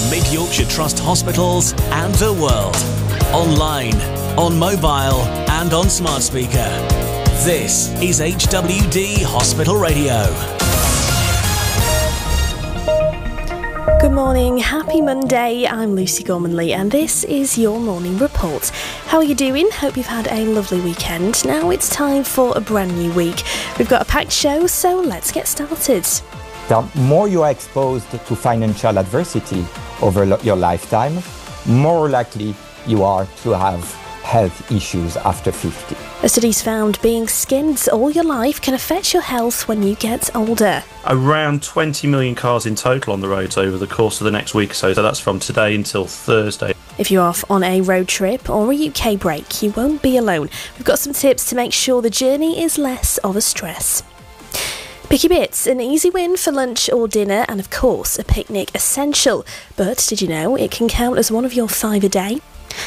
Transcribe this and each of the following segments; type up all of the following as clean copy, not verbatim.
Mid Yorkshire Trust hospitals and the world. Online, on mobile and on smart speaker. This is HWD Hospital Radio. Good morning, happy Monday. I'm Lucy Gormanley and this is your morning report. How are you doing? Hope you've had a lovely weekend. Now it's time for a brand new week. We've got a packed show, so let's get started. The more you are exposed to financial adversity over your lifetime, more likely you are to have health issues after 50. A study's found being skinned all your life can affect your health when you get older. Around 20 million cars in total on the roads over the course of the next week or so that's from today until Thursday. If you're off on a road trip or a UK break, you won't be alone. We've got some tips to make sure the journey is less of a stress. Picky Bits, an easy win for lunch or dinner, and of course a picnic essential. But did you know it can count as one of your 5 a day?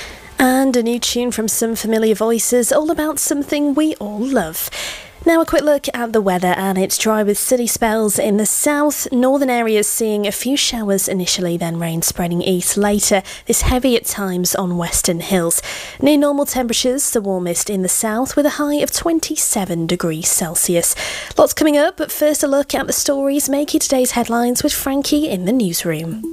And a new tune from some familiar voices, all about something we all love. Now a quick look at the weather, and it's dry with sunny spells in the south. Northern areas seeing a few showers initially, then rain spreading east later. This heavy at times on western hills. Near normal temperatures, the warmest in the south with a high of 27 degrees Celsius. Lots coming up, but first a look at the stories making today's headlines with Frankie in the newsroom.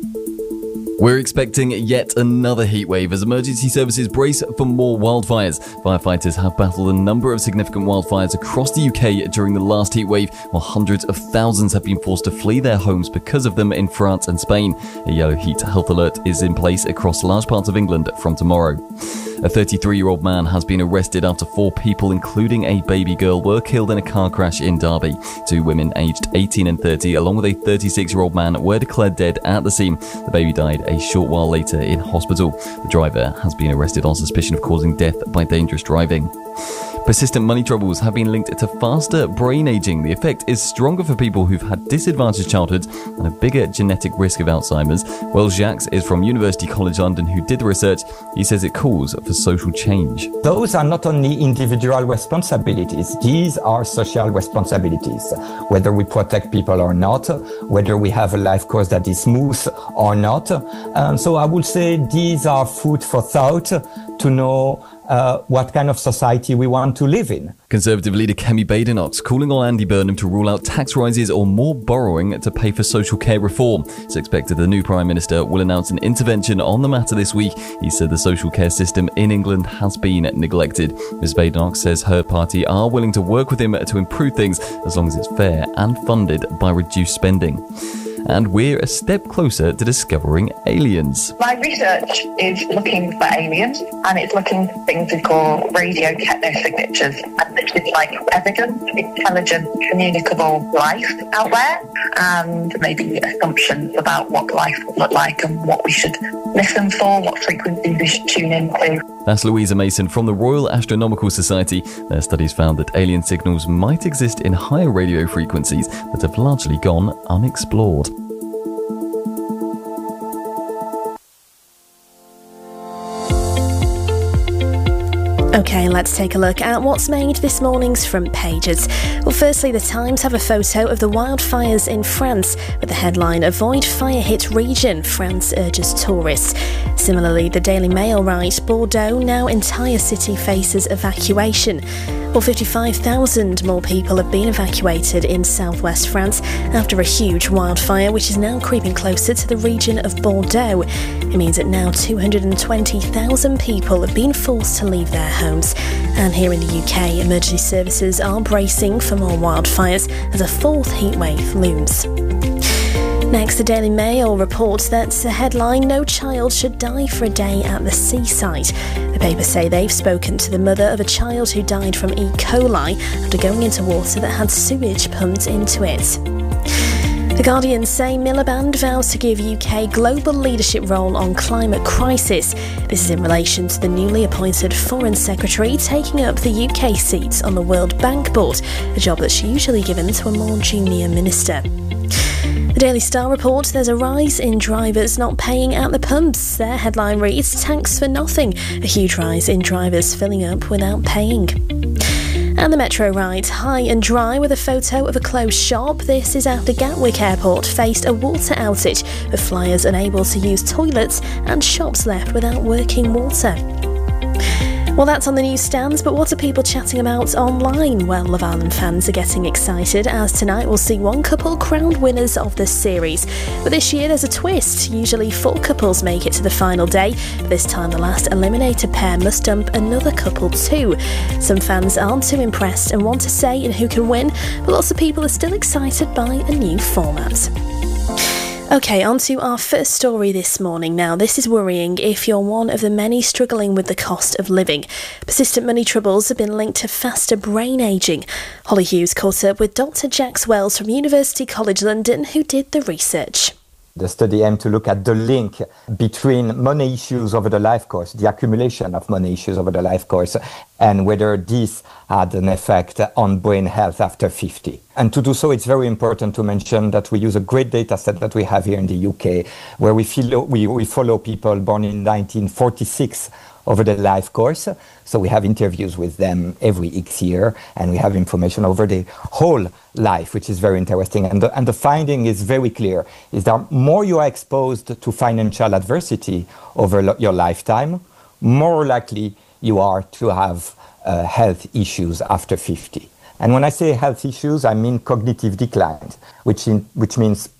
We're expecting yet another heatwave as emergency services brace for more wildfires. Firefighters have battled a number of significant wildfires across the UK during the last heatwave, while hundreds of thousands have been forced to flee their homes because of them in France and Spain. A yellow heat health alert is in place across large parts of England from tomorrow. A 33-year-old man has been arrested after 4 people, including a baby girl, were killed in a car crash in Derby. 2 women aged 18 and 30, along with a 36-year-old man, were declared dead at the scene. The baby died a short while later in hospital. The driver has been arrested on suspicion of causing death by dangerous driving. Persistent money troubles have been linked to faster brain aging. The effect is stronger for people who've had disadvantaged childhoods and a bigger genetic risk of Alzheimer's. Wells Jacques is from University College London, who did the research. He says it calls for social change. Those are not only individual responsibilities, these are social responsibilities. Whether we protect people or not, whether we have a life course that is smooth or not. So I would say these are food for thought to know what kind of society we want to live in. Conservative leader Kemi Badenoch calling on Andy Burnham to rule out tax rises or more borrowing to pay for social care reform. It's expected the new Prime Minister will announce an intervention on the matter this week. He said the social care system in England has been neglected. Ms Badenoch says her party are willing to work with him to improve things as long as it's fair and funded by reduced spending. And we're a step closer to discovering aliens. My research is looking for aliens, and it's looking for things we call radio technosignatures. And this is like evidence, intelligent, communicable life out there, and maybe assumptions about what life would look like and what we should listen for, what frequencies we should tune into. That's Louisa Mason from the Royal Astronomical Society. Their studies found that alien signals might exist in higher radio frequencies that have largely gone unexplored. OK, let's take a look at what's made this morning's front pages. Well, firstly, the Times have a photo of the wildfires in France with the headline, "Avoid fire-hit region, France urges tourists." Similarly, the Daily Mail write, "Bordeaux, now entire city faces evacuation." Well, 55,000 more people have been evacuated in southwest France after a huge wildfire, which is now creeping closer to the region of Bordeaux. It means that now 220,000 people have been forced to leave their homes. And here in the UK, emergency services are bracing for more wildfires as a 4th heatwave looms. Next, the Daily Mail reports that the headline, "No child should die for a day at the seaside." The paper say they've spoken to the mother of a child who died from E. coli after going into water that had sewage pumped into it. The Guardian say Miliband vows to give UK global leadership role on climate crisis. This is in relation to the newly appointed Foreign Secretary taking up the UK seat on the World Bank Board, a job that's usually given to a more junior minister. The Daily Star reports there's a rise in drivers not paying at the pumps. Their headline reads, "Tanks for nothing." A huge rise in drivers filling up without paying. And the Metro ride, high and dry with a photo of a closed shop. This is after Gatwick Airport faced a water outage, with flyers unable to use toilets and shops left without working water. Well, that's on the newsstands, but what are people chatting about online? Well, Love Island fans are getting excited as tonight we'll see one couple crowned winners of the series. But this year there's a twist. Usually 4 couples make it to the final day, but this time the last eliminated pair must dump another couple too. Some fans aren't too impressed and want a say in who can win, but lots of people are still excited by a new format. OK, on to our first story this morning now. This is worrying if you're one of the many struggling with the cost of living. Persistent money troubles have been linked to faster brain ageing. Holly Hughes caught up with Dr Jax Wells from University College London, who did the research. The study aimed to look at the link between money issues over the life course, the accumulation of money issues over the life course, and whether this had an effect on brain health after 50. And to do so, it's very important to mention that we use a great data set that we have here in the UK, where we follow people born in 1946 over the life course. So we have interviews with them every X year, and we have information over the whole life, which is very interesting. And the finding is very clear, is that more you are exposed to financial adversity over your lifetime, more likely you are to have health issues after 50. And when I say health issues, I mean cognitive decline, which means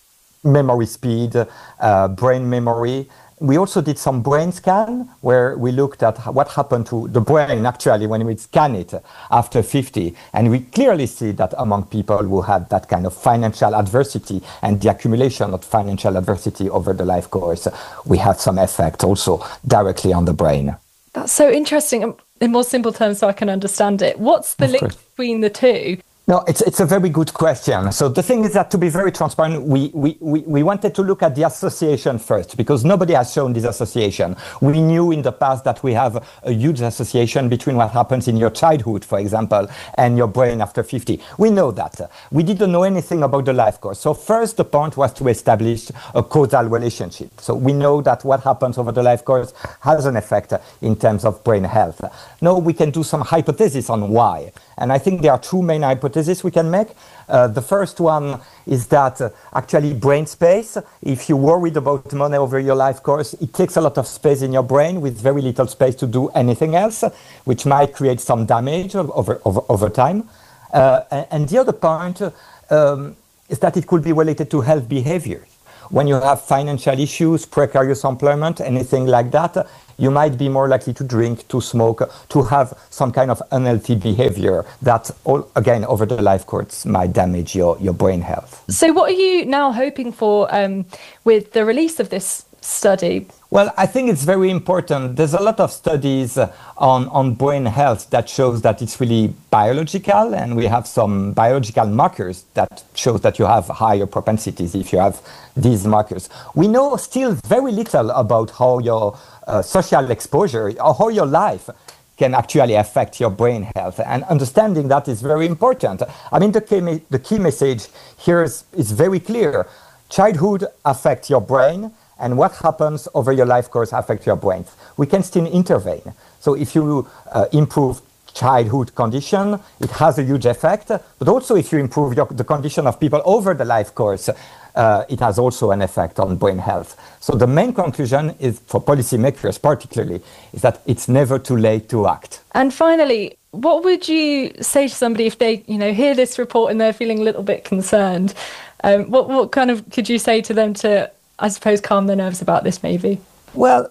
memory speed, brain memory. We also did some brain scan where we looked at what happened to the brain actually when we scan it after 50. And we clearly see that among people who had that kind of financial adversity and the accumulation of financial adversity over the life course, we have some effect also directly on the brain. That's so interesting. In more simple terms, so I can understand it, what's the link between the two? No, it's a very good question. So the thing is that, to be very transparent, we wanted to look at the association first, because nobody has shown this association. We knew in the past that we have a huge association between what happens in your childhood, for example, and your brain after 50. We know that. We didn't know anything about the life course. So first, the point was to establish a causal relationship. So we know that what happens over the life course has an effect in terms of brain health. Now we can do some hypotheses on why. And I think there are 2 main hypotheses we can make. The first one is that actually brain space, if you're worried about money over your life course, it takes a lot of space in your brain with very little space to do anything else, which might create some damage over time. And the other point is that it could be related to health behaviors. When you have financial issues, precarious employment, anything like that, you might be more likely to drink, to smoke, to have some kind of unhealthy behavior that, again, over the life course might damage your brain health. So what are you now hoping for with the release of this study? Well, I think it's very important. There's a lot of studies on brain health that shows that it's really biological, and we have some biological markers that shows that you have higher propensities if you have these markers. We know still very little about how your social exposure or how your life can actually affect your brain health, and understanding that is very important. I mean, the key message here is very clear. Childhood affects your brain, and what happens over your life course affects your brain. We can still intervene. So if you improve childhood condition, it has a huge effect. But also if you improve the condition of people over the life course, it has also an effect on brain health. So the main conclusion is, for policymakers particularly, is that it's never too late to act. And finally, what would you say to somebody if they, hear this report and they're feeling a little bit concerned? What kind of could you say to them to, I suppose, calm their nerves about this maybe? Well,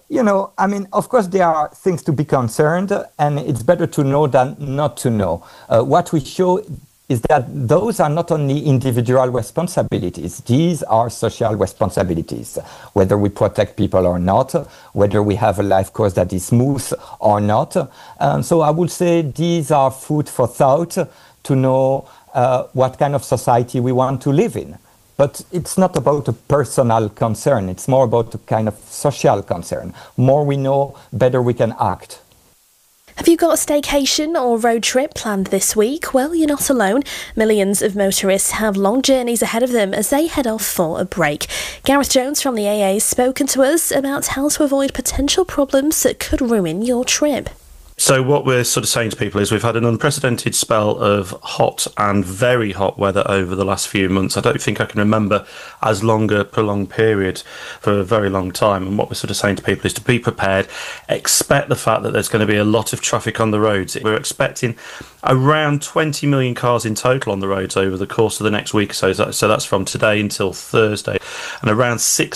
of course there are things to be concerned, and it's better to know than not to know. What we show is that those are not only individual responsibilities, these are social responsibilities, whether we protect people or not, whether we have a life course that is smooth or not. So I would say these are food for thought to know what kind of society we want to live in. But it's not about a personal concern, it's more about a kind of social concern. More we know, better we can act. Have you got a staycation or road trip planned this week? Well, you're not alone. Millions of motorists have long journeys ahead of them as they head off for a break. Gareth Jones from the AA has spoken to us about how to avoid potential problems that could ruin your trip. So what we're sort of saying to people is we've had an unprecedented spell of hot and very hot weather over the last few months. I don't think I can remember as long a prolonged period for a very long time. And what we're sort of saying to people is to be prepared, expect the fact that there's going to be a lot of traffic on the roads. We're expecting around 20 million cars in total on the roads over the course of the next week or so. So that's from today until Thursday. And around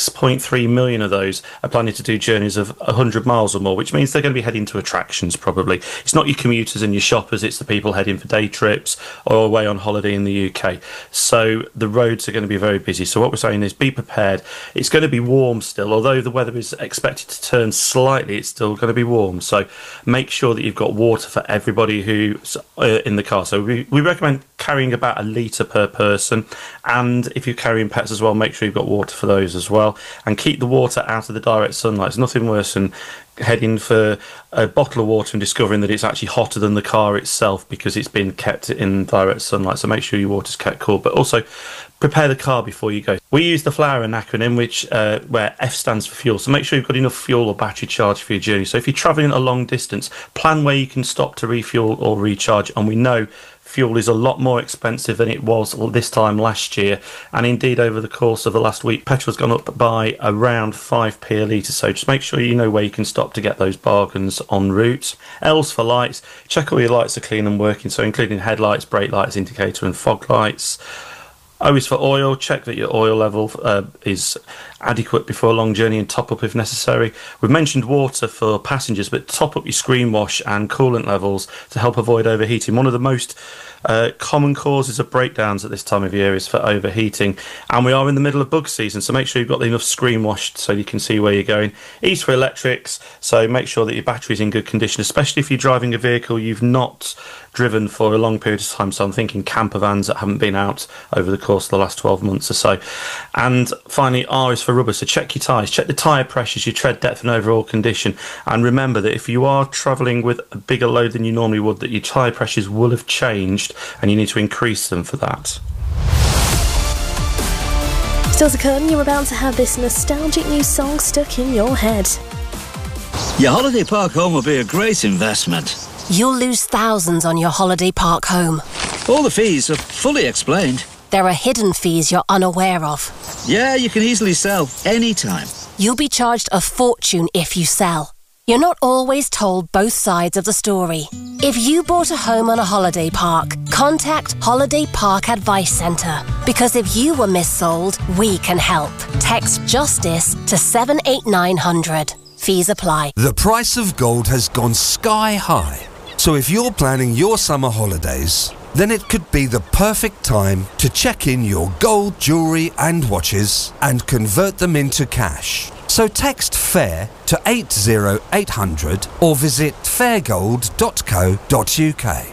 6.3 million of those are planning to do journeys of 100 miles or more, which means they're going to be heading to attractions probably. It's not your commuters and your shoppers, it's the people heading for day trips or away on holiday in the UK. So the roads are going to be very busy. So what we're saying is be prepared. It's going to be warm still, although the weather is expected to turn slightly, it's still going to be warm. So make sure that you've got water for everybody who's in the car. So we recommend carrying about 1 litre per person, and if you're carrying pets as well, make sure you've got water for those as well, and keep the water out of the direct sunlight. There's nothing worse than heading for a bottle of water and discovering that it's actually hotter than the car itself because it's been kept in direct sunlight. So make sure your water's kept cool, but also prepare the car before you go. We use the FLOWER acronym, which where F stands for fuel. So make sure you've got enough fuel or battery charge for your journey. So if you're travelling a long distance, plan where you can stop to refuel or recharge. And we know fuel is a lot more expensive than it was this time last year, and indeed over the course of the last week petrol's gone up by around 5p a litre. So just make sure you know where you can stop to get those bargains en route. L's for lights, check all your lights are clean and working, so including headlights, brake lights, indicator and fog lights. O is for oil, check that your oil level is adequate before a long journey and top up if necessary. We've mentioned water for passengers, but top up your screen wash and coolant levels to help avoid overheating. One of the most common causes of breakdowns at this time of year is for overheating, and we are in the middle of bug season, so make sure you've got enough screen washed so you can see where you're going. E's for electrics, so make sure that your battery's in good condition, especially if you're driving a vehicle you've not driven for a long period of time. So I'm thinking camper vans that haven't been out over the course of the last 12 months or so. And finally, R is for rubber, so check your tyres, check the tyre pressures, your tread depth and overall condition, and remember that if you are travelling with a bigger load than you normally would, that your tyre pressures will have changed and you need to increase them for that. Still to come, you're about to have this nostalgic new song stuck in your head. Your holiday park home will be a great investment. You'll lose thousands on your holiday park home. All the fees are fully explained. There are hidden fees you're unaware of. Yeah, you can easily sell anytime. You'll be charged a fortune if you sell. You're not always told both sides of the story. If you bought a home on a holiday park, contact Holiday Park Advice Centre. Because if you were missold, we can help. Text JUSTICE to 78900. Fees apply. The price of gold has gone sky high. So if you're planning your summer holidays, then it could be the perfect time to check in your gold jewellery and watches and convert them into cash. So text FAIR to 80800 or visit fairgold.co.uk.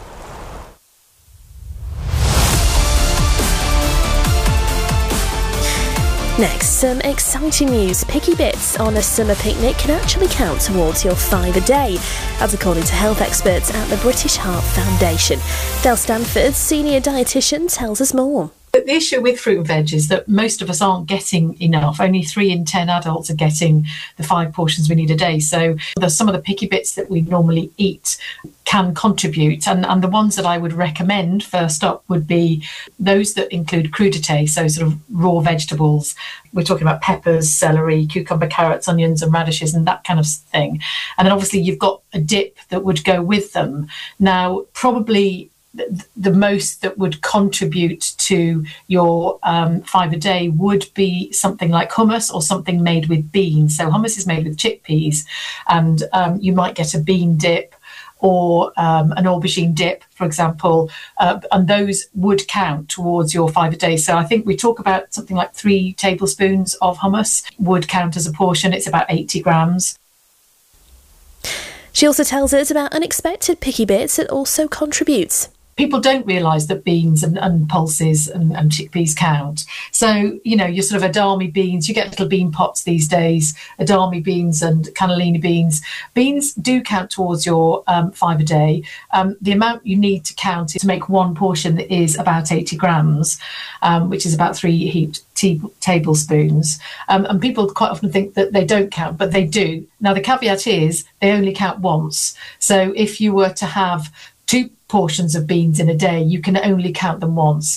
Next, some exciting news. Picky bits on a summer picnic can actually count towards your £5 a day. That's according to health experts at the British Heart Foundation. Del Stanford, senior dietitian, tells us more. The issue with fruit and veg is that most of us aren't getting enough. Only 3 in 10 adults are getting the 5 portions we need a day. So some of the picky bits that we normally eat can contribute. And the ones that I would recommend first up would be those that include crudité, so sort of raw vegetables. We're talking about peppers, celery, cucumber, carrots, onions and radishes and that kind of thing. And then obviously you've got a dip that would go with them. Now, probably the most that would contribute to your 5 a day would be something like hummus or something made with beans. So hummus is made with chickpeas, and you might get a bean dip or an aubergine dip, for example, and those would count towards your 5 a day. So I think we talk about something like 3 tablespoons of hummus would count as a portion. It's about 80 grams. She also tells us about unexpected picky bits that also contributes. people don't realise that beans and pulses and chickpeas count. So, you know, your sort of edamame beans, you get little bean pots these days, edamame beans and cannellini beans. Beans do count towards your 5 a day. The amount you need to count to make one portion is about 80 grams, which is about 3 heaped tablespoons. And people quite often think that they don't count, but they do. Now, the caveat is they only count once. So if you were to have 2 portions of beans in a day, you can only count them once.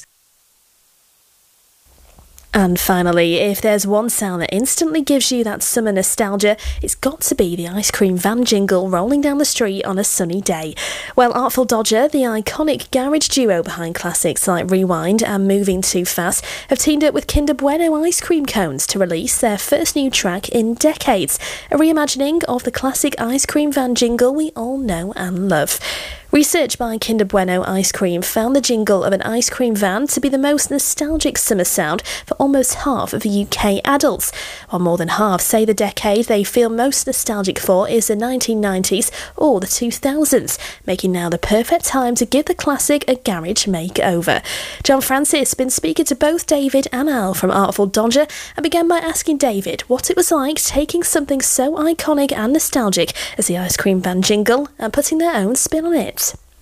And finally, if there's one sound that instantly gives you that summer nostalgia, it's got to be the ice cream van jingle rolling down the street on a sunny day. Well, Artful Dodger, the iconic garage duo behind classics like Rewind and Moving Too Fast, have teamed up with Kinder Bueno ice cream cones to release their first new track in decades, a reimagining of the classic ice cream van jingle we all know and love. Research by Kinder Bueno Ice Cream found the jingle of an ice cream van to be the most nostalgic summer sound for almost half of UK adults, while more than half say the decade they feel most nostalgic for is the 1990s or the 2000s, making now the perfect time to give the classic a garage makeover. John Francis has been speaking to both David and Al from Artful Dodger and began by asking David what it was like taking something so iconic and nostalgic as the ice cream van jingle and putting their own spin on it.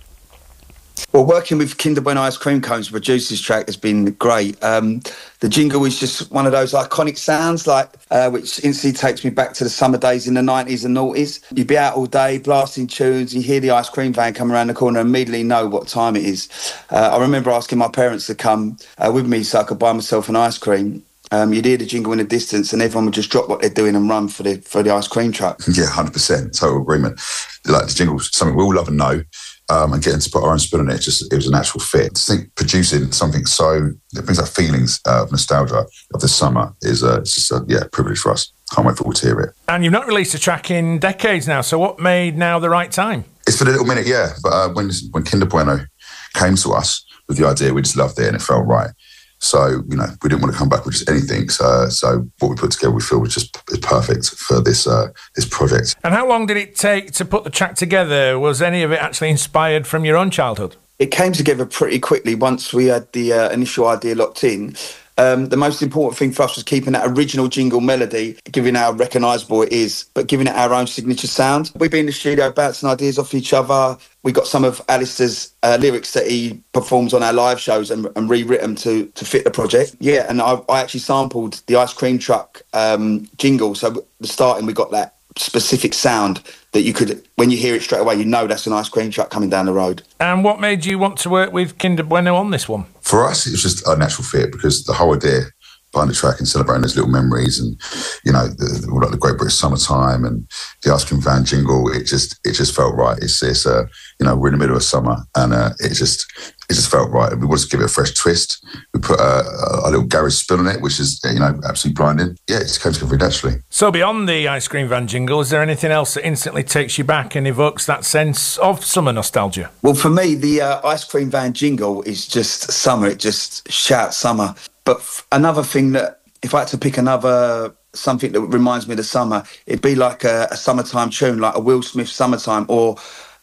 Well, working with Kinder Bueno ice cream cones to produce this track has been great. The jingle is just one of those iconic sounds, which instantly takes me back to the summer days in the 90s and noughties. You'd be out all day blasting tunes, you hear the ice cream van come around the corner and immediately know what time it is. I remember asking my parents to come with me so I could buy myself an ice cream. You'd hear the jingle in the distance and everyone would just drop what they're doing and run for the ice cream truck. Yeah, 100%, total agreement. Like, the jingle's something we all love and know. And getting to put our own spin on it, it was a natural fit. I think producing something that brings out feelings of nostalgia of the summer is just a privilege for us. Can't wait for all to hear it. And you've not released a track in decades now, so what made now the right time? It's for a little minute, yeah. But when Kinder Bueno came to us with the idea, we just loved it and it felt right. So, you know, we didn't want to come back with just anything. So what we put together, we feel is perfect for this project. And how long did it take to put the track together? Was any of it actually inspired from your own childhood? It came together pretty quickly once we had the initial idea locked in. The most important thing for us was keeping that original jingle melody, giving how recognisable it is, but giving it our own signature sound. We've been in the studio bouncing ideas off each other. We got some of Alistair's lyrics that he performs on our live shows and rewritten to fit the project. Yeah, and I actually sampled the ice cream truck jingle. So at the starting, we got that specific sound that you could, when you hear it straight away, you know that's an ice cream truck coming down the road. And what made you want to work with Kinder Bueno on this one? For us, it was just a natural fit because the whole idea behind the track and celebrating those little memories and, you know, the Great British Summertime and the ice cream van jingle, it just felt right. It's you know, we're in the middle of summer and it just felt right. We wanted to give it a fresh twist. We put a little garage spin on it, which is, you know, absolutely blinding. Yeah, it just came together naturally. So beyond the ice cream van jingle, is there anything else that instantly takes you back and evokes that sense of summer nostalgia? Well, for me, the ice cream van jingle is just summer. It just shouts summer. But another thing that, if I had to pick something that reminds me of the summer, it'd be like a summertime tune, like a Will Smith Summertime, or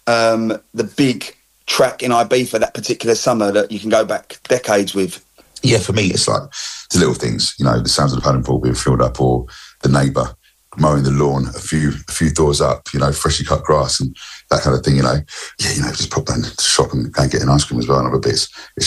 the big track in Ibiza that particular summer that you can go back decades with. Yeah, for me, it's like the little things, you know, the sounds of the paddling pool being filled up, or the neighbour mowing the lawn a few doors up, you know, freshly cut grass and that kind of thing, you know. Yeah, you know, just pop down to the shop and go and get an ice cream as well and other bits. It's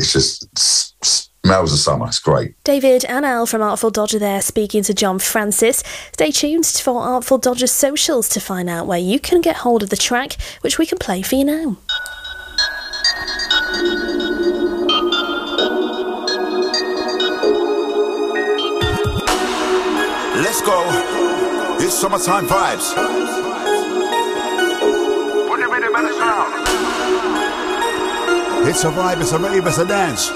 just smells of summer. It's great. David and Al from Artful Dodger there speaking to John Francis. Stay tuned for Artful Dodger's socials to find out where you can get hold of the track, which we can play for you now. Let's go. It's summertime vibes. Put the rhythm in the sound. It's a vibe, it's a rave, it's a dance.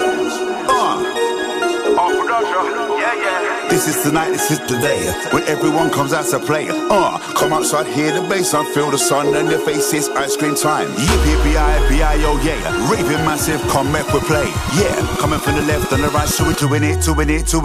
This is the night, this is the day, when everyone comes out to play. Come outside, hear the bass and feel the sun and the faces, ice cream time. Yippee-yi-yi-yo, yeah. Raving massive, come back, we play. Yeah, coming from the left and the right, so we're doing it.